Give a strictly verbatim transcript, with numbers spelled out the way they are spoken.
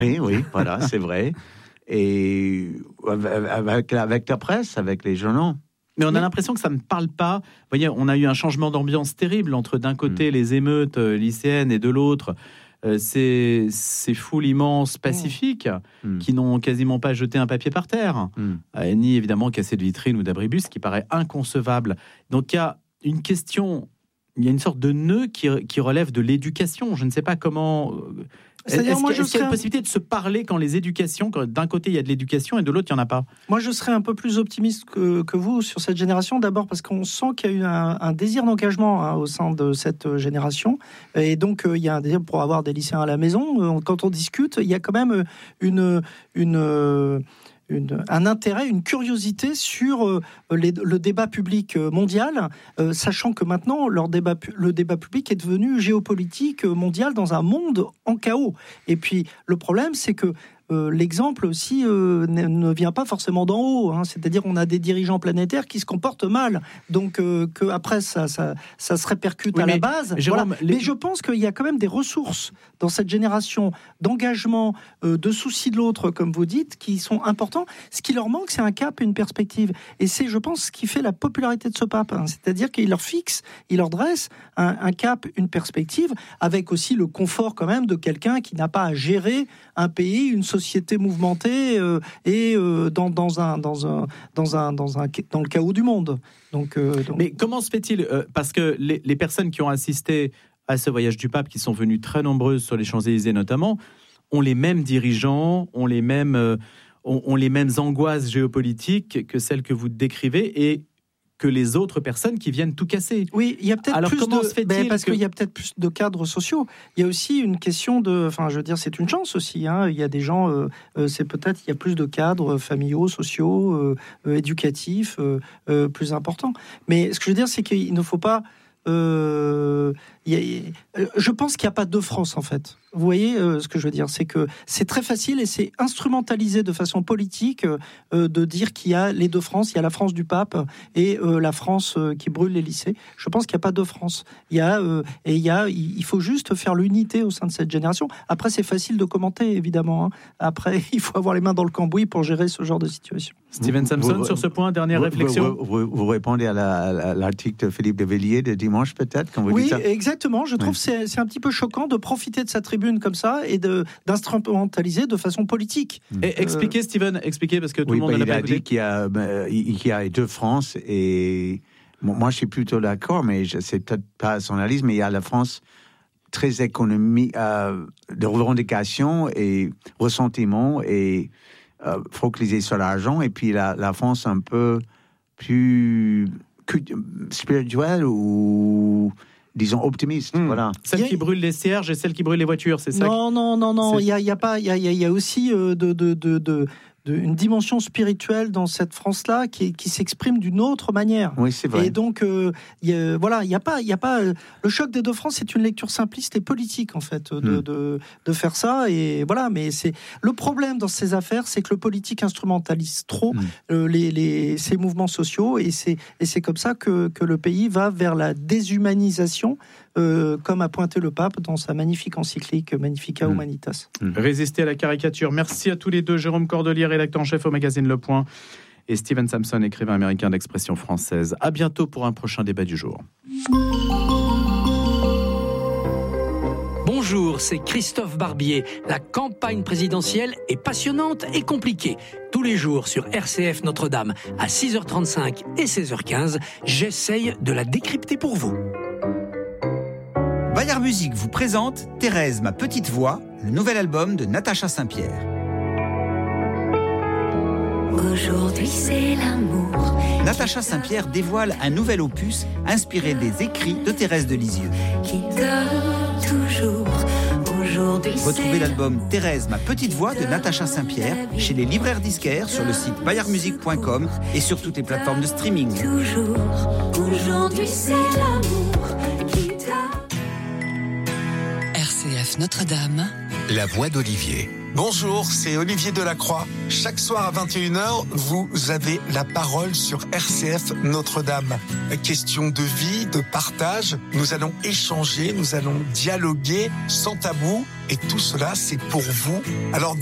Oui, oui, voilà, c'est vrai. Et avec, avec la presse, avec les journaux. Mais on a l'impression que ça ne parle pas. Vous voyez, on a eu un changement d'ambiance terrible entre d'un côté mmh. les émeutes lycéennes et de l'autre euh, ces, ces foules immenses pacifiques mmh. qui n'ont quasiment pas jeté un papier par terre, mmh. euh, ni évidemment cassé de vitrine ou d'abribus, ce qui paraît inconcevable. Donc il y a une question, il y a une sorte de nœud qui, qui relève de l'éducation. Je ne sais pas comment... C'est-à-dire, est-ce, moi, est-ce qu'il y a une possibilité de se parler quand les éducations, quand d'un côté il y a de l'éducation et de l'autre il n'y en a pas? Moi je serais un peu plus optimiste que, que vous sur cette génération, d'abord parce qu'on sent qu'il y a eu un, un désir d'engagement hein, au sein de cette génération, et donc euh, il y a un désir pour avoir des lycéens à la maison. Quand on discute, il y a quand même une... une Une, un intérêt, une curiosité sur euh, les, le débat public mondial, euh, sachant que maintenant leur débat, le débat public est devenu géopolitique mondial dans un monde en chaos. Et puis le problème, c'est que Euh, l'exemple aussi euh, ne, ne vient pas forcément d'en haut, hein. C'est-à-dire on a des dirigeants planétaires qui se comportent mal, donc euh, que après ça, ça, ça se répercute oui, à la base. Jérôme, voilà. les... Mais je pense qu'il y a quand même des ressources dans cette génération d'engagement, euh, de souci de l'autre, comme vous dites, qui sont importants. Ce qui leur manque, c'est un cap, une perspective. Et c'est, je pense, ce qui fait la popularité de ce pape, hein. C'est-à-dire qu'il leur fixe, il leur dresse un, un cap, une perspective, avec aussi le confort quand même de quelqu'un qui n'a pas à gérer un pays, une société société mouvementée euh, et euh, dans, dans, un, dans, un, dans, un, dans, un, dans le chaos du monde. Donc, euh, donc... Mais comment se fait-il euh, Parce que les, les personnes qui ont assisté à ce voyage du pape, qui sont venues très nombreuses sur les Champs-Élysées notamment, ont les mêmes dirigeants, ont les mêmes, euh, ont, ont les mêmes angoisses géopolitiques que celles que vous décrivez et que les autres personnes qui viennent tout casser. Oui, il y a peut-être Alors, plus comment de... se fait-il ben, parce que... qu'il y a peut-être plus de cadres sociaux. Il y a aussi une question de... Enfin, je veux dire, c'est une chance aussi. Hein. Il y a des gens... Euh, euh, c'est peut-être... Il y a plus de cadres familiaux, sociaux, euh, euh, éducatifs, euh, euh, plus importants. Mais ce que je veux dire, c'est qu'il ne faut pas... Euh, y a, je pense qu'il n'y a pas deux France en fait. Vous voyez euh, ce que je veux dire, c'est que c'est très facile et c'est instrumentalisé de façon politique euh, de dire qu'il y a les deux France, il y a la France du pape et euh, la France euh, qui brûle les lycées. Je pense qu'il n'y a pas deux France. Il y a euh, et il y a, il faut juste faire l'unité au sein de cette génération. Après, c'est facile de commenter évidemment. Hein. Après, il faut avoir les mains dans le cambouis pour gérer ce genre de situation. Steven Samson, vous, sur ce point, dernière vous, réflexion. Vous, vous, vous répondez à, la, à l'article de Philippe de Villiers de dimanche peut-être quand vous oui, dites ça. Exactement. Je trouve oui. que c'est, c'est un petit peu choquant de profiter de sa tribune comme ça et de, d'instrumentaliser de façon politique. Et euh... expliquez, Steven, expliquez, parce que tout oui, le monde bah, n'a il pas a écouté. dit qu'il y a, bah, il y a deux France et bon, moi je suis plutôt d'accord, mais je, c'est peut-être pas son analyse, mais il y a la France très économique, euh, de revendications et ressentiment et euh, focalisé sur l'argent, et puis la, la France un peu plus spirituelle ou disons optimiste, mmh. voilà. Celle qui brûle les cierges et celle qui brûle les voitures, c'est ça? Non, non, non, non. Il y a, il y a pas, il y a, il y a aussi euh, de, de, de, de, de, une dimension spirituelle dans cette France-là qui, qui s'exprime d'une autre manière. Oui, c'est vrai. Et donc, euh, y a, voilà, il y a pas, il y a pas. Le choc des deux France, c'est une lecture simpliste et politique en fait de, mmh. de, de faire ça. Et voilà, mais c'est le problème dans ces affaires, c'est que le politique instrumentalise trop mmh. euh, les, les, ces mouvements sociaux, et c'est, et c'est comme ça que, que le pays va vers la déshumanisation. Euh, comme a pointé le pape dans sa magnifique encyclique Magnificat mmh. Humanitas. Mmh. Résister à la caricature. Merci à tous les deux. Jérôme Cordelier, rédacteur en chef au magazine Le Point, et Steven Samson, écrivain américain d'expression française. À bientôt pour un prochain débat du jour. Bonjour, c'est Christophe Barbier. La campagne présidentielle est passionnante et compliquée. Tous les jours sur R C F Notre-Dame à six heures trente-cinq et seize heures quinze, j'essaye de la décrypter pour vous. Bayard Musique vous présente Thérèse, ma petite voix, le nouvel album de Natacha Saint-Pierre. Aujourd'hui c'est l'amour. Natacha Saint-Pierre dévoile un nouvel opus inspiré des écrits de Thérèse de Lisieux. Qui donne toujours. Aujourd'hui retrouvez l'album Thérèse, ma petite voix de Natacha Saint-Pierre chez les libraires disquaires, sur le site bayard musique point com et sur toutes les plateformes de streaming. Toujours. Aujourd'hui c'est l'amour qui donne. R C F Notre-Dame, la voix d'Olivier. Bonjour, c'est Olivier Delacroix. Chaque soir à vingt et une heures, vous avez la parole sur R C F Notre-Dame. Question de vie, de partage, nous allons échanger, nous allons dialoguer sans tabou et tout cela c'est pour vous. Alors